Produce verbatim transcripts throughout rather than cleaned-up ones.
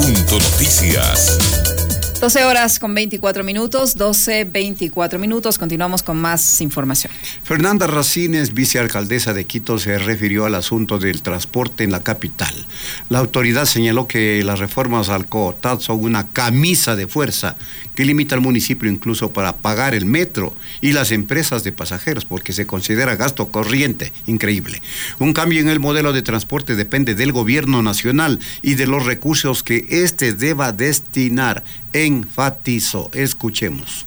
Punto Noticias. doce horas con veinticuatro minutos, doce, veinticuatro minutos. Continuamos con más información. Fernanda Racines, vicealcaldesa de Quito, se refirió al asunto del transporte en la capital. La autoridad señaló que las reformas al COTAD son una camisa de fuerza que limita al municipio incluso para pagar el metro y las empresas de pasajeros, porque se considera gasto corriente. Increíble. Un cambio en el modelo de transporte depende del gobierno nacional y de los recursos que éste deba destinar. Enfatizó. Escuchemos.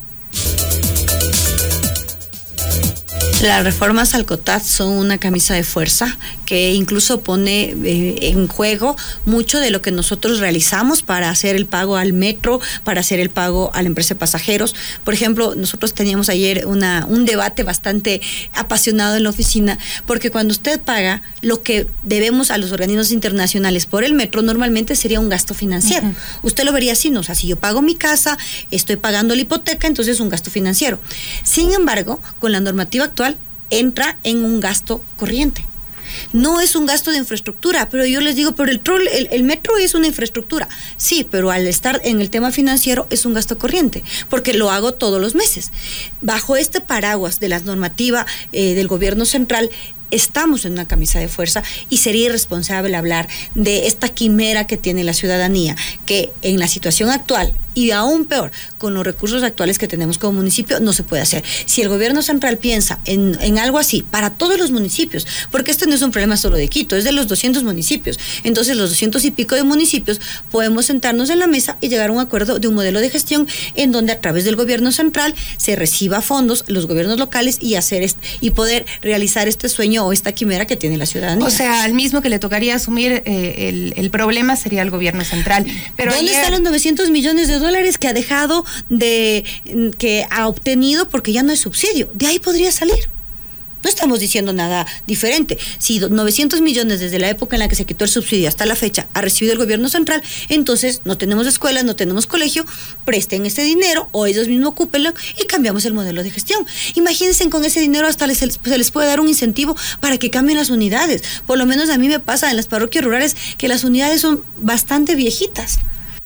Las reformas al COTAD son una camisa de fuerza que incluso pone eh, en juego mucho de lo que nosotros realizamos para hacer el pago al metro, para hacer el pago a la empresa de pasajeros. Por ejemplo, nosotros teníamos ayer una, un debate bastante apasionado en la oficina, porque cuando usted paga lo que debemos a los organismos internacionales por el metro, normalmente sería un gasto financiero. Uh-huh. Usted lo vería así, ¿no? O sea, si yo pago mi casa, estoy pagando la hipoteca, entonces es un gasto financiero. Sin embargo, con la normativa actual, entra en un gasto corriente. No es un gasto de infraestructura, pero yo les digo, pero el, troll, el, el metro es una infraestructura. Sí, pero al estar en el tema financiero es un gasto corriente, porque lo hago todos los meses. Bajo este paraguas de la normativa eh, del gobierno central, estamos en una camisa de fuerza y sería irresponsable hablar de esta quimera que tiene la ciudadanía, que en la situación actual, y aún peor, con los recursos actuales que tenemos como municipio, no se puede hacer. Si el gobierno central piensa en, en algo así, para todos los municipios, porque este no es un problema solo de Quito, es de los doscientos municipios, entonces los doscientos y pico de municipios podemos sentarnos en la mesa y llegar a un acuerdo de un modelo de gestión en donde a través del gobierno central se reciba fondos, los gobiernos locales, y hacer este, y poder realizar este sueño o esta quimera que tiene la ciudadanía. O sea, al mismo que le tocaría asumir eh, el, el problema sería el gobierno central. Pero ¿dónde ayer... están los novecientos millones de dólares que ha dejado de, que ha obtenido porque ya no es subsidio? De ahí podría salir. No estamos diciendo nada diferente. Si novecientos millones desde la época en la que se quitó el subsidio hasta la fecha ha recibido el gobierno central, entonces no tenemos escuelas, no tenemos colegio, presten ese dinero o ellos mismos ocúpenlo y cambiamos el modelo de gestión. Imagínense, con ese dinero hasta les, se les puede dar un incentivo para que cambien las unidades. Por lo menos a mí me pasa en las parroquias rurales que las unidades son bastante viejitas.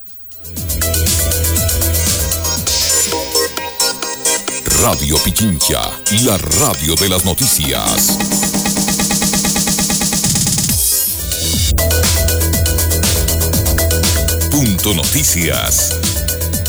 Radio Pichincha, la radio de las noticias. Punto Noticias.